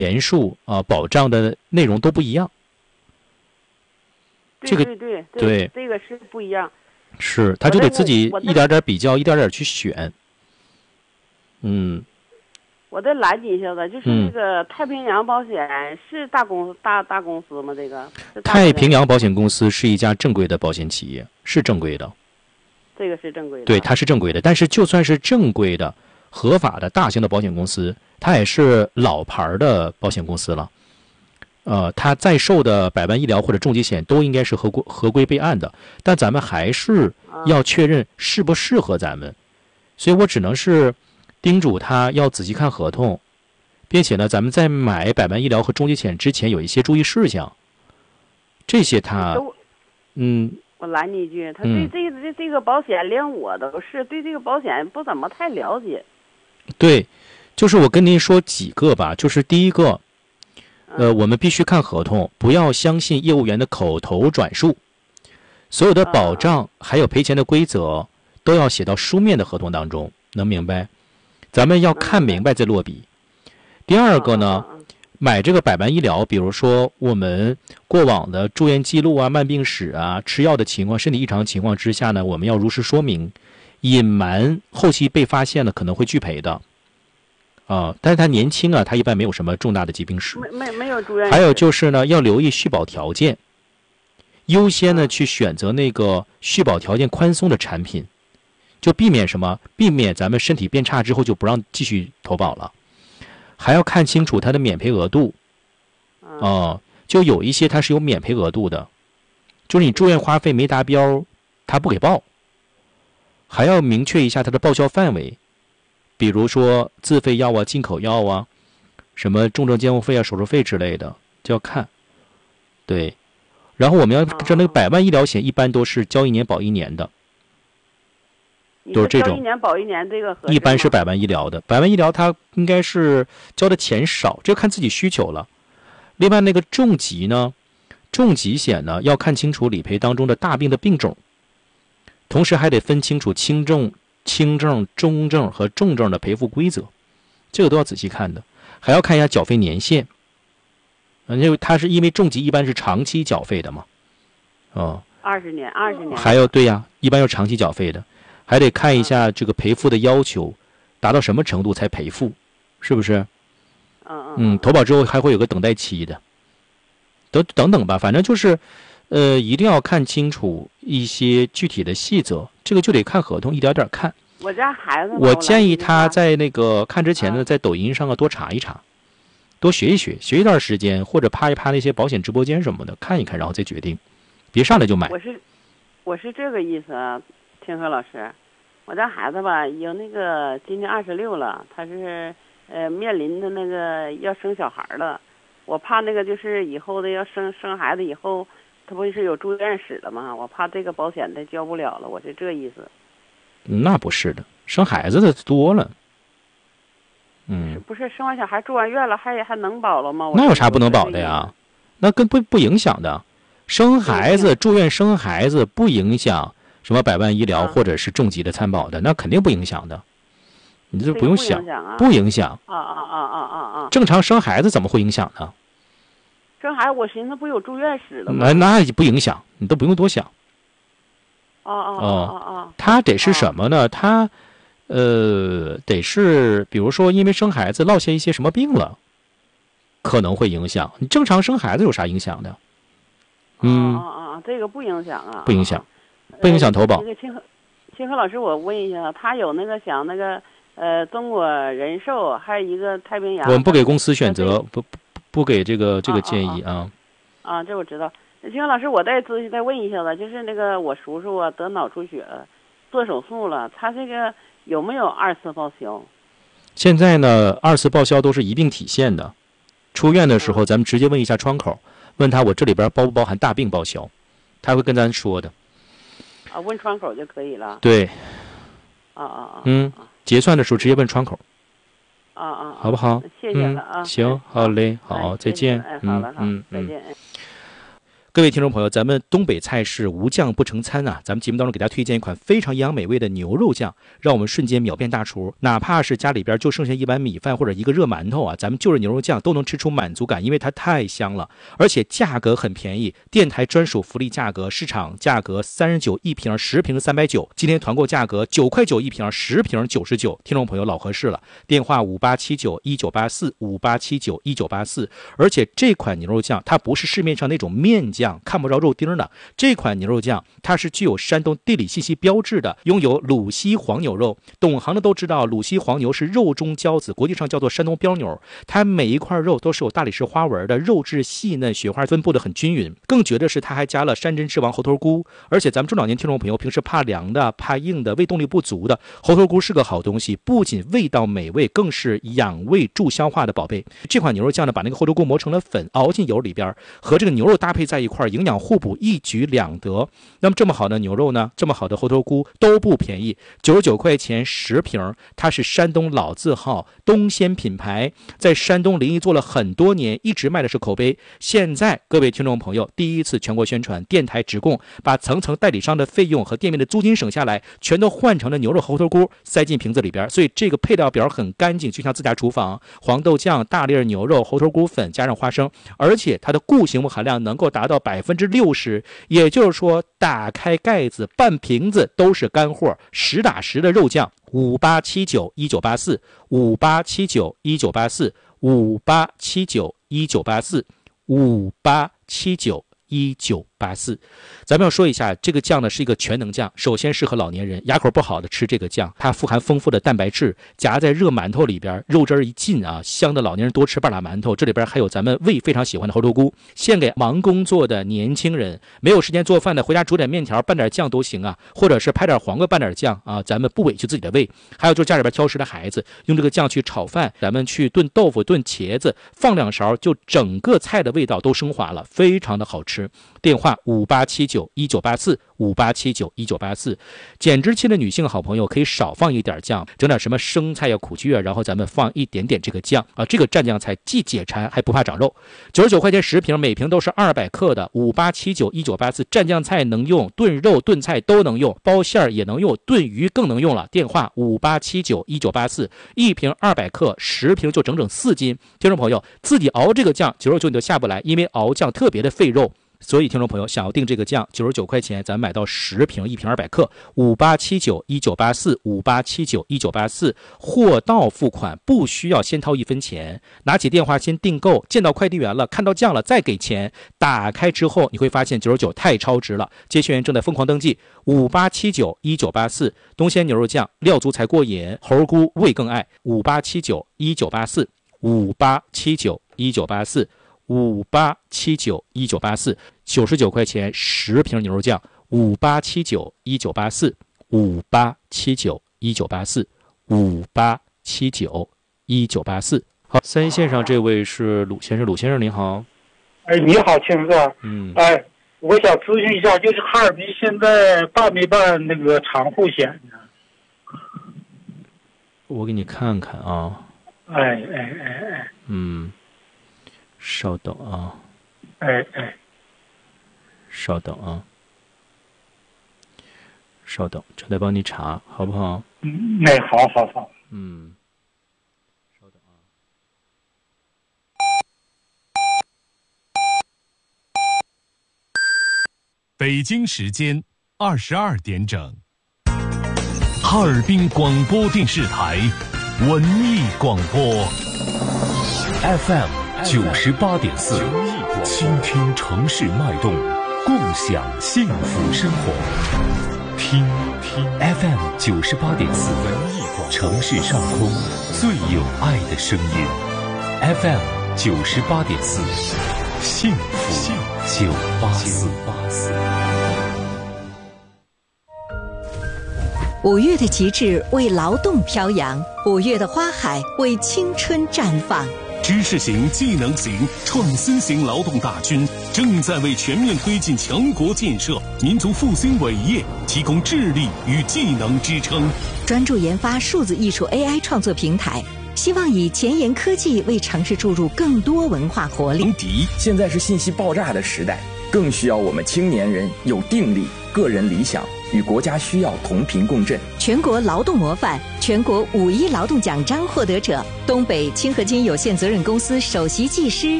年数保障的内容都不一样。这个对，这个是不一样。 是，他就得自己一点点比较，一点点去选。 我再拦你一下子，就是那个太平洋保险是大公司吗？这个太平洋保险公司是一家正规的保险企业，是正规的。 这个是正规的。 对，它是正规的。但是就算是正规的、合法的大型的保险公司，它也是老牌的保险公司了。它在售的百万医疗或者重疾险都应该是合规备案的，但咱们还是要确认适不适合咱们。所以我只能是叮嘱他要仔细看合同，并且呢，咱们在买百万医疗和重疾险之前有一些注意事项。这些他， 我拦你一句，他对这个保险，连我都是对这个保险不怎么太了解。 对，就是我跟您说几个吧，就是第一个。我们必须看合同，不要相信业务员的口头转述。所有的保障还有赔钱的规则都要写到书面的合同当中，能明白？咱们要看明白再落笔。第二个呢，买这个百万医疗，比如说我们过往的住院记录啊、慢病史啊、吃药的情况、身体异常情况之下呢，我们要如实说明，隐瞒后期被发现了可能会拒赔的。但是他年轻啊，他一般没有什么重大的疾病史， 没有住院史。 还有就是呢，要留意续保条件，优先呢去选择那个续保条件宽松的产品，就避免什么？避免咱们身体变差之后就不让继续投保了。还要看清楚它的免赔额度，就有一些它是有免赔额度的，就是你住院花费没达标，它不给报。还要明确一下它的报销范围。比如说自费药啊、进口药啊、什么重症监护费啊、手术费之类的，就要看。对，然后我们要知道那个百万医疗险一般都是交1年保1年的，都是这种。 交1年保1年，这个一般是百万医疗的，百万医疗它应该是交的钱少，这看自己需求了。另外那个重疾呢，重疾险呢要看清楚理赔当中的大病的病种，同时还得分清楚轻症、中症和重症的赔付规则，这个都要仔细看的。还要看一下缴费年限，因为它是因为重疾一般是长期缴费的嘛 ，20年。 还有对呀，一般要长期缴费的，还得看一下这个赔付的要求达到什么程度才赔付，是不是？投保之后还会有个等待期的，等等吧，反正就是一定要看清楚一些具体的细则，这个就得看合同，一点点看。 我家孩子， 我建议他在那个看之前呢，在抖音上多查一查，多学一学，学一段时间，或者趴一趴那些保险直播间什么的，看一看，然后再决定，别上来就买。 我是这个意思啊，天和老师，我家孩子吧，有那个今年26了，他是面临的那个要生小孩了，我怕那个就是以后的要生孩子以后，他不是有住院史了吗？我怕这个保险他交不了了，我是这意思。 那不是的，生孩子的多了。 不是生完小孩住完院了，还能保了吗？ 那有啥不能保的呀？那跟不影响的。生孩子住院生孩子不影响什么百万医疗或者是重疾的参保的，那肯定不影响的。你这不用想，不影响。正常生孩子怎么会影响呢？ 生孩子我寻思不有住院史了吗？ 那不影响，你都不用多想。他得是什么呢？他得是比如说因为生孩子落下一些什么病了，可能会影响。你正常生孩子有啥影响的？ 这个不影响啊， 不影响投保。 那个清河老师，我问一下，他有那个想那个中国人寿，还有一个太平洋。 我们不给公司选择，不给这个建议啊。这我知道。清河老师，我再问一下子，就是那个我叔叔啊得脑出血了，做手术了，他这个有没有2次报销？ 现在呢，2次报销都是一定体现的。出院的时候，咱们直接问一下窗口，问他我这里边包不包含大病报销，他会跟咱说的。 问窗口就可以了。 对。结算的时候直接问窗口。好不好？ 谢谢了啊。 行，好嘞，好，再见。 好了，再见。 各位听众朋友，咱们东北菜是无酱不成餐啊！咱们节目当中给大家推荐一款非常营养美味的牛肉酱，让我们瞬间秒变大厨。哪怕是家里边就剩下一碗米饭或者一个热馒头啊，咱们就着牛肉酱都能吃出满足感，因为它太香了，而且价格很便宜，电台专属福利价格，市场价格39一瓶，10瓶390，今天团购价格9块9一瓶，10瓶99，听众朋友老合适了。电话58791984，58791984。而且这款牛肉酱它不是市面上那种面酱看不着肉丁的，这款牛肉酱它是具有山东地理信息标志的，拥有鲁西黄牛肉。懂行的都知道，鲁西黄牛是肉中骄子，国际上叫做山东标牛。它每一块肉都是有大理石花纹的，肉质细嫩，雪花分布的很均匀。更绝的是，它还加了山珍之王猴头菇。而且咱们中老年听众朋友平时怕凉的、怕硬的、胃动力不足的，猴头菇是个好东西，不仅味道美味，更是养胃助消化的宝贝。这款牛肉酱呢，把那个猴头菇磨成了粉，熬进油里边，和这个牛肉搭配在一块，营养互补，一举两得。那么这么好的牛肉呢，这么好的猴头菇都不便宜，99块钱10瓶，它是山东老字号东鲜品牌，在山东临沂做了很多年，一直卖的是口碑。现在各位听众朋友第一次全国宣传，电台直供，把层层代理商的费用和店面的租金省下来，全都换成了牛肉猴头菇塞进瓶子里边，所以这个配料表很干净，就像自家厨房。黄豆酱、大粒牛肉、猴头菇粉加上花生，而且它的固形物含量能够达到60%，也就是说打开盖子半瓶子都是干货，实打实的肉酱。58791984，58791984，58791984，58791984。咱们要说一下，这个酱呢是一个全能酱，首先适合老年人，牙口不好的吃这个酱，它富含丰富的蛋白质，夹在热馒头里边，肉汁一进啊，香的老年人多吃半拉馒头。这里边还有咱们胃非常喜欢的猴头菇，献给忙工作的年轻人，没有时间做饭的，回家煮点面条拌点酱都行啊，或者是拍点黄瓜拌点酱啊，咱们不委屈自己的胃。还有就是家里边挑食的孩子，用这个酱去炒饭，咱们去炖豆腐、炖茄子，放2勺，就整个菜的味道都升华了，非常的好吃。电话58791984，58791984。减脂期的女性好朋友可以少放一点酱，整点什么生菜呀、苦菊啊，然后咱们放一点点这个酱啊，这个蘸酱菜既解馋还不怕长肉。99块钱10瓶，每瓶都是200克的。58791984蘸酱菜能用，炖肉炖菜都能用，包馅也能用，炖鱼更能用了。电话58791984，一瓶200克，10瓶就整整4斤。听众朋友自己熬这个酱，99你都下不来，因为熬酱特别的费肉。所以听众朋友想要订这个酱，99块钱咱买到10瓶，一瓶200克，58791984，58791984，货到付款，不需要先掏1分钱，拿起电话先订购，见到快递员了，看到酱了再给钱，打开之后你会发现99太超值了。接线员正在疯狂登记，58791984，东鲜牛肉酱料足才过瘾，猴菇味更爱，58791984，58791984，58791984，99块钱10瓶牛肉酱，58791984，58791984，58791984。好，3一线上这位是鲁先生，鲁先生您好。 哎，你好，青哥。哎，我想咨询一下，就是哈尔滨现在办没办那个长户险呢？ 我给你看看啊。 哎， 稍等啊。稍等啊，稍等，正在帮你查，好不好？ 好。 稍等啊。 北京时间22点整，哈尔滨广播电视台文艺广播 FM98.4，倾听城市脉动，共享幸福生活。听 FM98.4，城市上空最有爱的声音。FM98.4，幸福984。 5月的极致为劳动飘扬，5月的花海为青春绽放。 知识型、技能型、创新型劳动大军正在为全面推进强国建设、民族复兴伟业提供智力与技能支撑。 专注研发数字艺术 AI 创作平台，希望以前沿科技为城市注入更多文化活力。 现在是信息爆炸的时代， 更需要我们青年人有定力、个人理想，与国家需要同频共振。 全国劳动模范、全国5·1劳动奖章获得者，东北清河金有限责任公司首席技师